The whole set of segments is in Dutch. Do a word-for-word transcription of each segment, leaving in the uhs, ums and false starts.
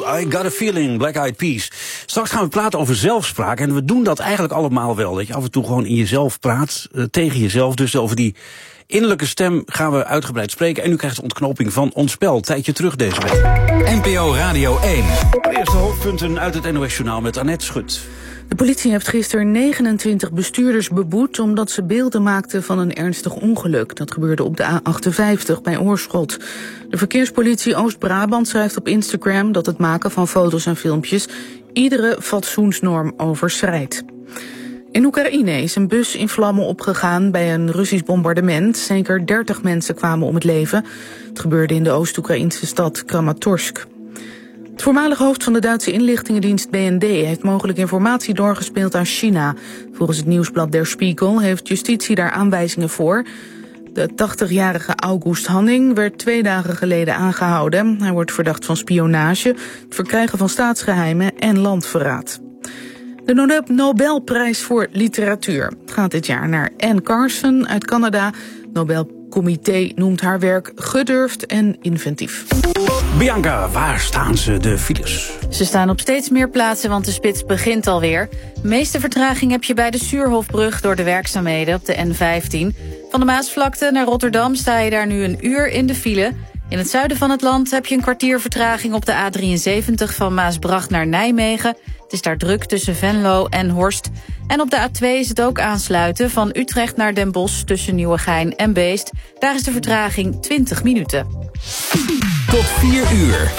I Got a Feeling, Black Eyed Peas. Straks gaan we praten over zelfspraak. En we doen dat eigenlijk allemaal wel. Dat je af en toe gewoon in jezelf praat, uh, tegen jezelf. Dus over die innerlijke stem gaan we uitgebreid spreken. En u krijgt de ontknoping van ons spel. Tijdje terug deze week. N P O Radio één. De eerste hoofdpunten uit het N O S-journaal met Annette Schut. De politie heeft gisteren negenentwintig bestuurders beboet omdat ze beelden maakten van een ernstig ongeluk. Dat gebeurde op de A achtenvijftig bij Oorschot. De verkeerspolitie Oost-Brabant schrijft op Instagram dat het maken van foto's en filmpjes iedere fatsoensnorm overschrijdt. In Oekraïne is een bus in vlammen opgegaan bij een Russisch bombardement. Zeker dertig mensen kwamen om het leven. Het gebeurde in de Oost-Oekraïnse stad Kramatorsk. Het voormalig hoofd van de Duitse inlichtingendienst B N D heeft mogelijk informatie doorgespeeld aan China. Volgens het nieuwsblad Der Spiegel heeft justitie daar aanwijzingen voor. De tachtigjarige August Hanning werd twee dagen geleden aangehouden. Hij wordt verdacht van spionage, het verkrijgen van staatsgeheimen en landverraad. De Nobelprijs voor literatuur gaat dit jaar naar Anne Carson uit Canada. Nobelcomité noemt haar werk gedurfd en inventief. Bianca, waar staan ze, de files? Ze staan op steeds meer plaatsen, want de spits begint alweer. De meeste vertraging heb je bij de Suurhofbrug door de werkzaamheden op de N vijftien. Van de Maasvlakte naar Rotterdam sta je daar nu een uur in de file. In het zuiden van het land heb je een kwartier vertraging op de A drieënzeventig van Maasbracht naar Nijmegen. Het is daar druk tussen Venlo en Horst. En op de A twee is het ook aansluiten van Utrecht naar Den Bosch tussen Nieuwegein en Beest. Daar is de vertraging twintig minuten. Tot vier uur.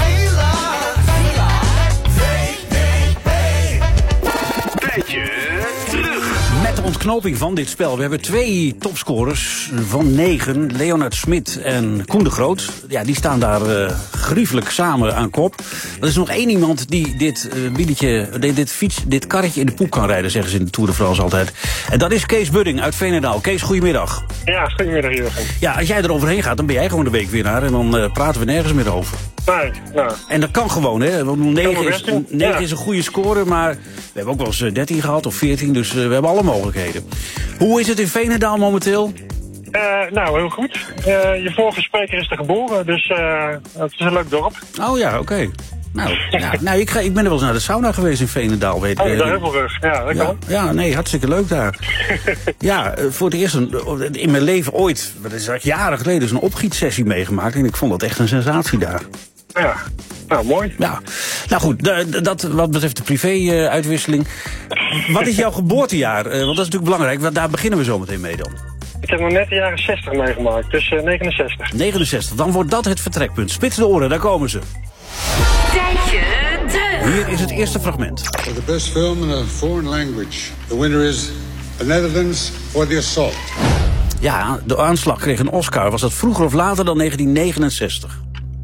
Tijdje terug. Met de ontknoping van dit spel. We hebben twee topscorers van negen. Leonard Smit en Koen de Groot. Ja, die staan daar uh, griefelijk samen aan kop. Er is nog één iemand die dit uh, wieltje, dit, dit fiets, dit karretje in de poep kan rijden, zeggen ze in de Tour de France altijd. En dat is Kees Budding uit Veenendaal. Kees, goedemiddag. Ja, goedemiddag Jurgen. Ja, als jij er overheen gaat, dan ben jij gewoon de weekwinnaar. En dan uh, praten we nergens meer over. Nee, nou. En dat kan gewoon, hè. Want negen is, negen ja. is een goede score, maar we hebben ook wel eens dertien gehad of veertien, dus uh, we hebben alle mogelijkheden. Hoe is het in Veenendaal momenteel? Uh, nou, heel goed. Uh, je vorige spreker is er geboren, dus uh, het is een leuk dorp. Oh ja, oké. Okay. Nou, ja, nou ik, ga, ik ben er wel eens naar de sauna geweest in Veenendaal. Weet, oh, de Heuvelrug. Ja, dat ja, kan. Ja, nee, hartstikke leuk daar. Ja, voor het eerst een, in mijn leven ooit, dat is jaren geleden, is een opgietsessie meegemaakt. En ik vond dat echt een sensatie daar. Ja, nou mooi. Ja, nou goed, dat wat betreft de privé-uitwisseling. Wat is jouw geboortejaar? Want dat is natuurlijk belangrijk, want daar beginnen we zo meteen mee dan. Ik heb nog net de jaren zestig meegemaakt, dus uh, negenenzestig. negenenzestig, dan wordt dat het vertrekpunt. Spits de oren, daar komen ze. Tijdje terug. Hier is het eerste fragment. For the best film in a foreign language, the winner is The Netherlands for The Assault. Ja, de aanslag kreeg een Oscar. Was dat vroeger of later dan negentien negenenzestig?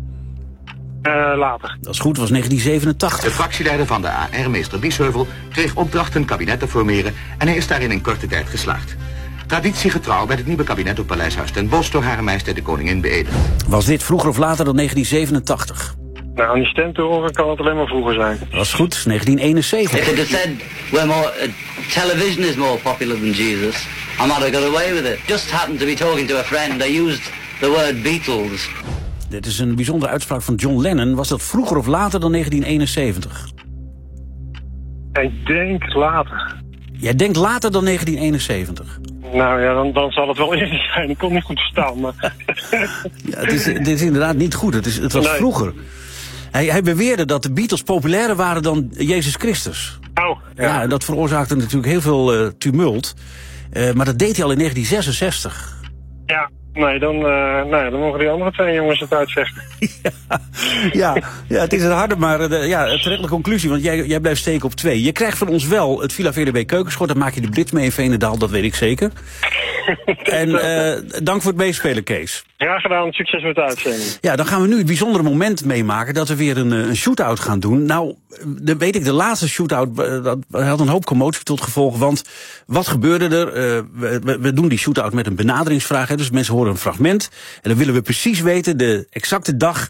Uh, later. Dat is goed, was negentien zevenentachtig. De fractieleider van de A R, meester Biesheuvel, kreeg opdracht een kabinet te formeren en hij is daarin in korte tijd geslaagd. Traditiegetrouw werd het nieuwe kabinet op Paleishuis ten Bosch door Hare Majesteit de Koningin beëdigd. Was dit vroeger of later dan negentien zevenentachtig? Nou, aan die stem te horen kan het alleen maar vroeger zijn. Dat is goed, negentien eenenzeventig. If it had said we're more, uh, television is more popular than Jesus, I might have got away with it. Just happened to be talking to a friend, I used the word Beatles. Dit is een bijzondere uitspraak van John Lennon. Was dat vroeger of later dan negentien eenenzeventig? Ik denk later. Jij denkt later dan negentien eenenzeventig? Nou ja, dan, dan zal het wel eerder zijn. Ik kon niet goed verstaan, maar... ja, het is, dit is inderdaad niet goed. Het, is, het was nee. vroeger. Hij, hij beweerde dat de Beatles populairder waren dan Jezus Christus. Oh, ja. Ja, en dat veroorzaakte natuurlijk heel veel uh, tumult. Uh, maar dat deed hij al in negentien zesenzestig. Ja. Nee, dan, uh, nou, dan mogen die andere twee jongens het uitvechten. ja, ja, ja, het is een harde, maar uh, ja, een terechte conclusie. Want jij, jij blijft steken op twee. Je krijgt van ons wel het Villa V D B keukenschort. Dan maak je de blitz mee in Veenendaal, dat weet ik zeker. En uh, dank voor het meespelen, Kees. Graag gedaan, succes met de uitzending. Ja, dan gaan we nu het bijzondere moment meemaken dat we weer een, een shootout gaan doen. Nou, de, weet ik, de laatste shootout dat had een hoop commotie tot gevolg. Want wat gebeurde er? Uh, we, we doen die shootout met een benaderingsvraag. Hè, dus mensen horen een fragment. En dan willen we precies weten de exacte dag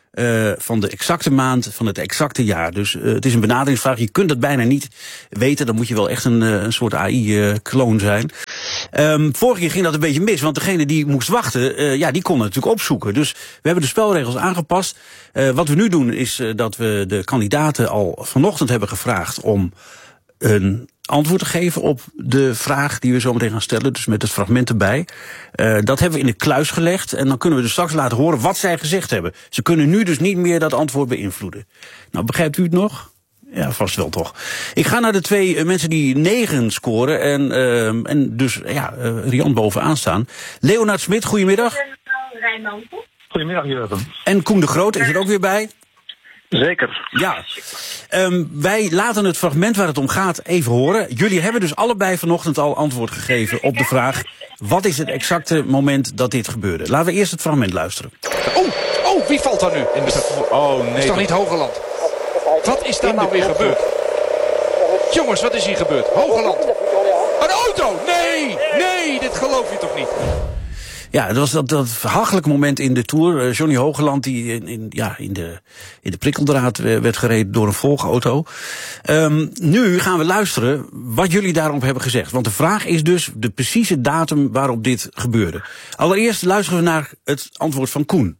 Uh, van de exacte maand, van het exacte jaar. Dus uh, het is een benaderingsvraag. Je kunt dat bijna niet weten. Dan moet je wel echt een, uh, een soort A I-kloon uh, zijn. Um, vorige keer ging dat een beetje mis. Want degene die moest wachten, uh, ja, die kon het natuurlijk opzoeken. Dus we hebben de spelregels aangepast. Uh, wat we nu doen is uh, dat we de kandidaten al vanochtend hebben gevraagd om een antwoord te geven op de vraag die we zo meteen gaan stellen, dus met het fragment erbij. Uh, dat hebben we in de kluis gelegd en dan kunnen we dus straks laten horen wat zij gezegd hebben. Ze kunnen nu dus niet meer dat antwoord beïnvloeden. Nou, begrijpt u het nog? Ja, vast wel toch. Ik ga naar de twee uh, mensen die negen scoren en, uh, en dus ja, uh, Rian bovenaan staan. Leonard Smit, goedemiddag. Goedemiddag, Jurgen. En Koen de Groot is er ook weer bij. Zeker. Ja, um, wij laten het fragment waar het om gaat even horen. Jullie hebben dus allebei vanochtend al antwoord gegeven op de vraag: wat is het exacte moment dat dit gebeurde? Laten we eerst het fragment luisteren. Oh, oh, wie valt daar nu? In de... Oh nee. Is toch niet Hogeland? Wat is daar nou weer gebeurd? Jongens, wat is hier gebeurd? Hogeland. Een auto! Nee, nee, dit geloof je toch niet? Ja, het was dat, dat hachelijke moment in de Tour. Uh, Johnny Hogeland die in, in, ja, in, de, in de prikkeldraad werd gereden door een volgauto. Um, nu gaan we luisteren wat jullie daarop hebben gezegd. Want de vraag is dus de precieze datum waarop dit gebeurde. Allereerst luisteren we naar het antwoord van Koen.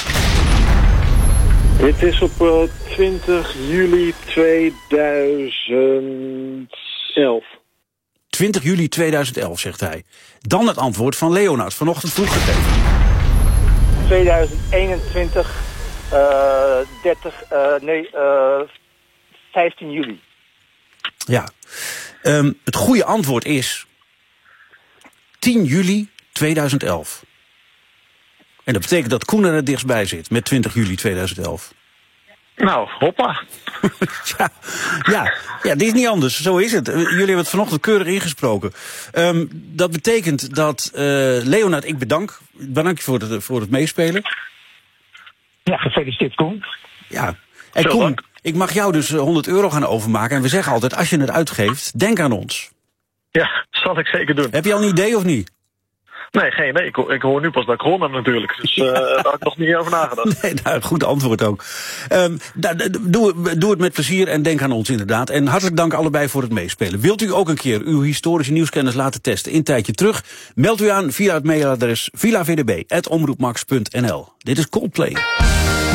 Dit is op uh, twintig juli tweeduizend elf. twintig juli tweeduizend elf, zegt hij. Dan het antwoord van Leonard, vanochtend vroeg gegeven. tweeduizend eenentwintig, uh, dertig, uh, nee, uh, vijftien juli. Ja, um, het goede antwoord is tien juli tweeduizend elf. En dat betekent dat Koen er het dichtstbij zit met twintig juli tweeduizend elf. Nou, hoppa. ja, ja, ja, dit is niet anders. Zo is het. Jullie hebben het vanochtend keurig ingesproken. Um, dat betekent dat, uh, Leonard, ik bedank. Bedank je voor het, voor het meespelen. Ja, gefeliciteerd, Koen. Ja, en Koen, dank. Ik mag jou dus honderd euro gaan overmaken. En we zeggen altijd, als je het uitgeeft, denk aan ons. Ja, zal ik zeker doen. Heb je al een idee of niet? Nee, geen nee. Ik, ik hoor nu pas dat ik gewonnen heb natuurlijk. Dus uh, daar had ik nog niet over nagedacht. Nee, nou, goed antwoord ook. Um, da, da, doe, doe het met plezier en denk aan ons inderdaad. En hartelijk dank allebei voor het meespelen. Wilt u ook een keer uw historische nieuwskennis laten testen in tijdje terug? Meld u aan via het mailadres villa v d b apenstaartje omroepmax punt n l. Dit is Coldplay.